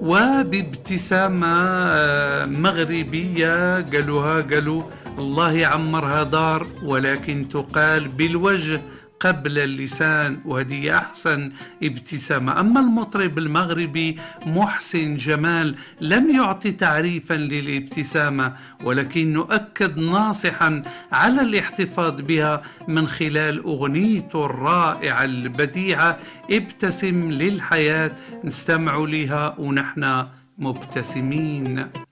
وبابتسامة مغربية قالوا الله يعمرها دار، ولكن تقال بالوجه قبل اللسان، وهذه أحسن ابتسامة. أما المطرب المغربي محسن جمال لم يعطي تعريفا للابتسامة، ولكنه أكد ناصحا على الاحتفاظ بها من خلال أغنيته الرائعة البديعة ابتسم للحياة. نستمع لها ونحن مبتسمين.